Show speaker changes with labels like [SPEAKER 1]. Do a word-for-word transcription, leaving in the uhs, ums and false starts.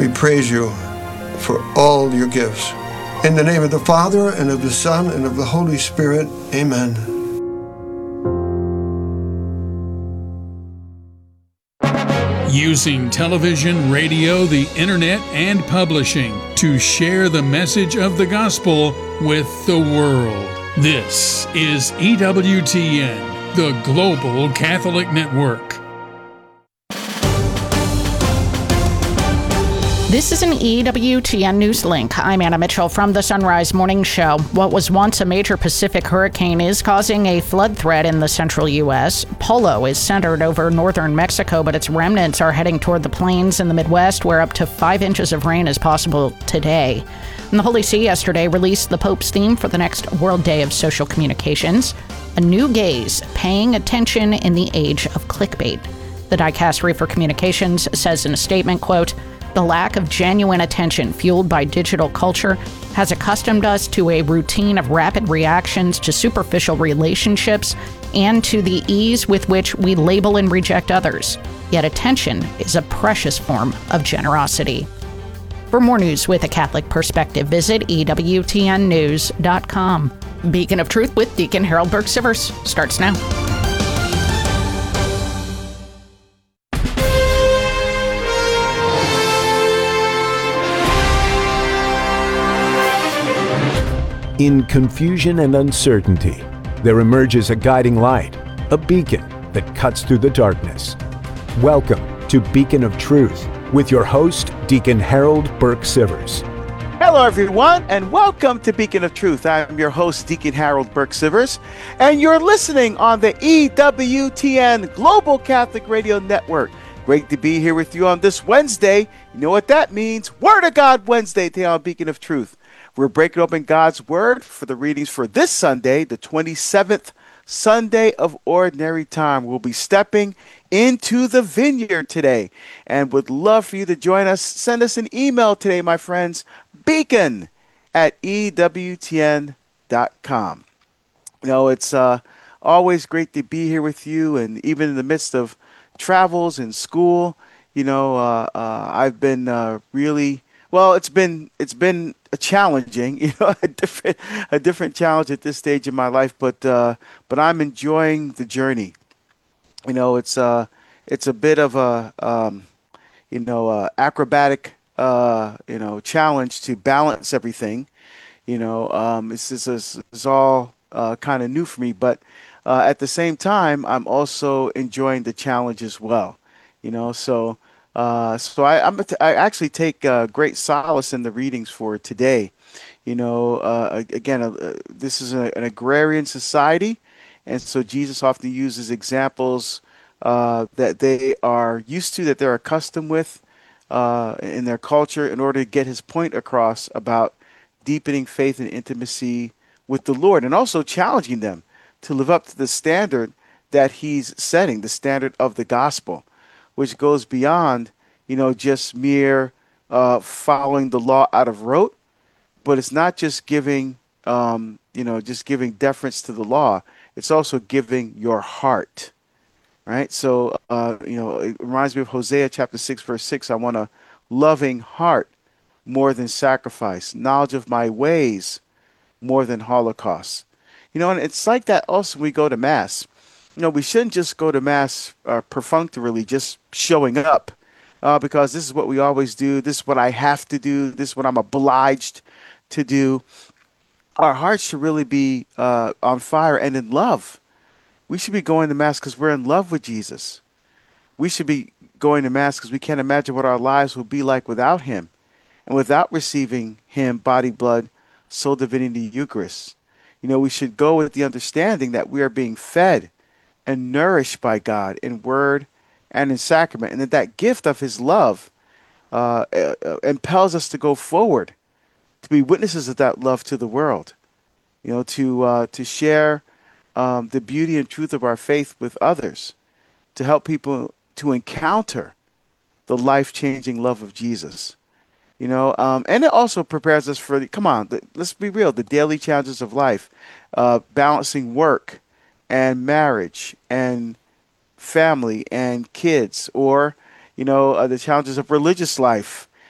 [SPEAKER 1] We praise you for all your gifts. In the name of the Father, and of the Son, and of the Holy Spirit, amen.
[SPEAKER 2] Using television, radio, the internet, and publishing to share the message of the gospel with the world. This is E W T N, the Global Catholic Network.
[SPEAKER 3] This is an E W T N News Link. I'm Anna Mitchell from the Sunrise Morning Show. What was once a major Pacific hurricane is causing a flood threat in the central U S. Polo is centered over northern Mexico, but its remnants are heading toward the plains in the Midwest, where up to five inches of rain is possible today. And the Holy See yesterday released the Pope's theme for the next World Day of Social Communications, a new gaze, paying attention in the age of clickbait. The Dicastery for Communications says in a statement, quote, "The lack of genuine attention fueled by digital culture has accustomed us to a routine of rapid reactions to superficial relationships and to the ease with which we label and reject others. Yet attention is a precious form of generosity." For more news with a Catholic perspective, visit E W T N news dot com. Beacon of Truth with Deacon Harold Burke-Sivers starts now.
[SPEAKER 4] In confusion and uncertainty, there emerges a guiding light, a beacon that cuts through the darkness. Welcome to Beacon of Truth with your host, Deacon Harold Burke-Sivers.
[SPEAKER 5] Hello, everyone, and welcome to Beacon of Truth. I'm your host, Deacon Harold Burke-Sivers, and you're listening on the E W T N Global Catholic Radio Network. Great to be here with you on this Wednesday. You know what that means? Word of God Wednesday today on Beacon of Truth. We're breaking open God's Word for the readings for this Sunday, the twenty-seventh Sunday of Ordinary Time. We'll be stepping into the vineyard today and would love for you to join us. Send us an email today, my friends, beacon at E W T N dot com. You know, it's uh, always great to be here with you, and even in the midst of travels and school, you know, uh, uh, I've been uh, really... Well, it's been it's been a challenging, you know, a different a different challenge at this stage in my life, but uh, but I'm enjoying the journey. You know, it's uh it's a bit of a um, you know uh, acrobatic uh, you know challenge to balance everything. You know, um, this is this is all uh, kind of new for me, but uh, at the same time, I'm also enjoying the challenge as well. You know, so. Uh, so I, I'm, I actually take uh, great solace in the readings for today. You know, uh, again, uh, this is a, an agrarian society, and so Jesus often uses examples uh, that they are used to, that they're accustomed with uh, in their culture, in order to get his point across about deepening faith and intimacy with the Lord, and also challenging them to live up to the standard that he's setting, the standard of the gospel, which goes beyond, you know, just mere uh, following the law out of rote, but it's not just giving, um, you know, just giving deference to the law. It's also giving your heart, right? So, uh, you know, it reminds me of Hosea chapter six, verse six. I want a loving heart more than sacrifice, knowledge of my ways more than holocaust. You know, and it's like that also when we go to Mass. You know, we shouldn't just go to Mass uh, perfunctorily, just showing up, uh, because this is what we always do. This is what I have to do. This is what I'm obliged to do. Our hearts should really be uh, on fire and in love. We should be going to Mass because we're in love with Jesus. We should be going to Mass because we can't imagine what our lives would be like without him, and without receiving him, body, blood, soul, divinity, Eucharist. You know, we should go with the understanding that we are being fed and nourished by God in word and in sacrament, and that that gift of his love uh, uh, impels us to go forward, to be witnesses of that love to the world, you know, to uh, to share um, the beauty and truth of our faith with others, to help people to encounter the life-changing love of Jesus. You know, um, and it also prepares us for the, come on, the, let's be real, the daily challenges of life, uh, balancing work and marriage and family and kids, or, you know, uh, the challenges of religious life,